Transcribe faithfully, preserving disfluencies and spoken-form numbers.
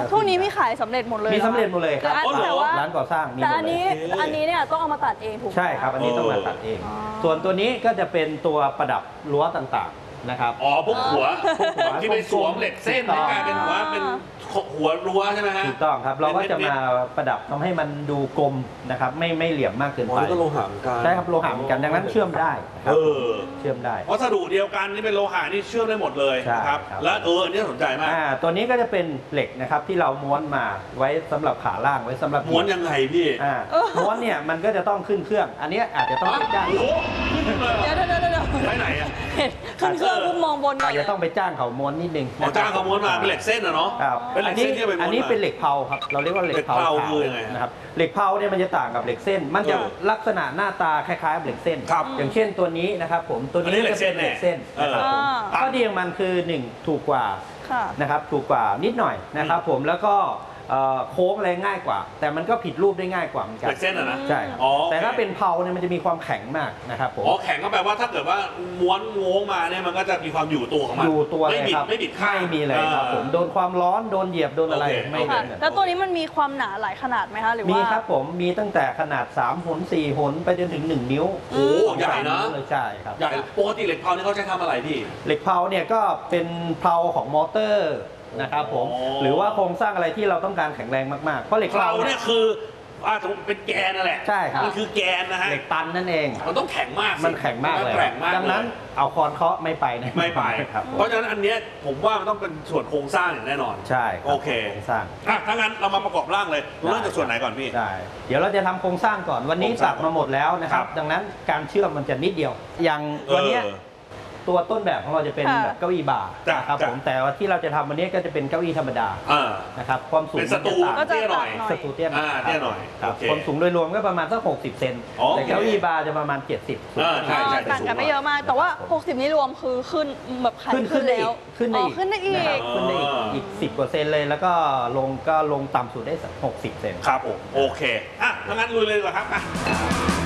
พวกนี้มีขายสำเร็จหมดเลยมีสำเร็จหมดเลยครับแต่ว่าร้านก่อสร้างมีหมแต่ดอันเลนี้ยอันนี้เนี่ยต้องเอามาตัดเองถูกไหมใช่ครับอันนี้ต้องมาตัดเอง ส่วนตัวนี้ก็จะเป็นตัวประดับรั้วต่างๆนะครับอ๋อพวกหัวที่ไปสวมเหล็กเส้นให้กลายเป็นหัวเป็นหัวรั้วใช่ไหมฮะถูกต้องครับเราก็จะมาประดับทำให้มันดูกลมนะครับไม่ไม่เหลี่ยมมากเกินอ๋อไปนี่ก็โลหะเหมือนกันใช่ครับโลหะเหมือนกันดังนั้นเชื่อมได้ครับเออเชื่อมได้วัสดุเดียวกันนี่เป็นโลหะนี่เชื่อมได้หมดเลยใช่นะครับครับและเอออันนี้สนใจมากอ่าตัวนี้ก็จะเป็นเหล็กนะครับที่เราม้วนมาไว้สำหรับขาล่างไว้สำหรับม้วนยังไงพี่อ่าม้วนเนี่ยมันก็จะต้องขึ้นเครื่อง อันนี้อาจจะต้องไปจ้างโอ้โหขึ้นเลยเดี๋ยวเดี๋ยวเดี๋ยวเดี๋ยวไปไหนอ่ะขึ้นเครื่องปุ๊บมองบนอาจจะต้องไปจ้างเขาม้วนนิดนึงหมอจ้างเขาม้วนมาเป็นเหล็กเส้นอะเนาะครับเป็นเหล็อักนนี้เส้นที่ไปม้วนมาอันนี้เป็นเหล็กเผาครับเราเรียกว่าเหล็กเผาเหล็กเผาขาวคือยังไงฮะนะครับเหล็กเผาเนี่ยมันจะต่างกับเหล็กเส้น มันจะเออลักษณะหน้าตาคล้ายๆกับเหล็กเส้นครับอย่างเช่นตัวนี้นะครับผมตัวอันนี้นี้เหล็จะกเส้เป็น นเหล็กเส้นแน่นะครับผมเออข้อดีของมันคือหนึ่งถูกกว่าค่ะนะครับถูกกว่านิดหน่อยนะครับผมแล้วก็เอ่อโค้งอะไรง่ายกว่า แต่มันก็ผิดรูปได้ง่ายกว่าเหมือนกัเหล็กเส้นอะนะใช่อ๋อโอเคแต่ถ้าเป็นเผาเนี่ยมันจะมีความแข็งมากนะครับผมอ๋อแข็งก็แปลว่าถ้าเกิดว่าม้วนโง้งมาเนี่ยมันก็จะมีความอยู่ตัวของมันอยู่ตัวเลไม่ยบิดครับไม่บิดข้างไม่มีเลยครับผมโดนความร้อนโดนเหยียบโดนอะไรโอเคไม่โอเคเป็นแล้วตัวนี้มันมีความหนาหลายขนาดไหมคะหรือว่ามีมีครับผมมีตั้งแต่ขนาดสามหนสี่หนไปจนถึงหนึ่งนิ้วโอ้โหใหญ่นะสามวเลยใช่ครับใหญ่ปกติเหล็กเผานี่เขาใช้ทำอะไรพี่เหล็กเผาเนี่ยก็เป็นเผาของมอเตอร์นะครับผมอ๋อหรือว่าโครงสร้างอะไรที่เราต้องการแข็งแรงมากๆเพราะเหล็กเผาเผาเนี่ยคืออ่าสมมติเป็นแกนนั่นแหละใช่ครับมันคือแกนนะฮะเหล็กตันนั่นเองมันต้องแข็งมากสิมันแข็งมากเลยแข็งมากดังนั้นเลยเอาคอนเคาะไม่ไปนะไม่ไปครับผมเพราะฉะนั้นอันเนี้ยผมว่ามันต้องเป็นส่วนโครงสร้างอย่างแน่นอนใช่รับโอเคโครงสร้างอ่ะถ้างั้นเรามาประกอบร่างเลยเริ่มจากส่วนไหนก่อนพี่ได้เดี๋ยวเราจะทำโครงสร้างก่อนวันนี้โครงสร้าตังดมาหมดแล้วนะครับครับดังนั้นการเชื่อมมันจะนิดเดียว อย่างวันเนี้ยเออตัวต้นแบบของเราจะเป็นค่ะแบบเก้าอี้บาร์จ้ะนะครับจ้ะผมแต่ว่าที่เราจะทำวันนี้ก็จะเป็นเก้าอี้ธรรมดาอ่านะครับความสูงเป็นสตูมันจะก็ต่างจะเตี้ยหน่อยตัดหน่อยสตูเตี้ยอ่าเตี้ยหน่อยครับโอเคความสูงโดยรวมก็ประมาณสักหกสิบเซนอ๋อแต่เก้าอี้บาร์จะประมาณเจ็ดสิบอ่าใช่ใช่ต่างกันไม่เยอะมาก แต่ว่า หกสิบนี่รวมคือขึ้นแบบขายขึ้นขึ้ขึ้นนได้แล้อีวกขึ้นได้อ๋ออีกขึ้นได้อีนะครับกขึ้นได้อีกอ๋ออีอีกสิบกว่าเซนเลยแล้วก็ลงก็ลงต่ำสุดได้หกสิบเซนครับผมโอเคอ่ะถ้างั้นลุยเลยดีกว่าครับอ่ะ